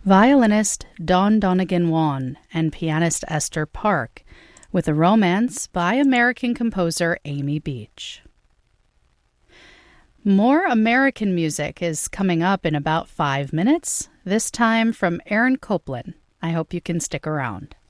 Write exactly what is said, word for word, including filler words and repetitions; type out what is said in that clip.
violinist Dawn Donegan Wan and pianist Esther Park, with a romance by American composer Amy Beach. More American music is coming up in about five minutes, this time from Aaron Copland. I hope you can stick around.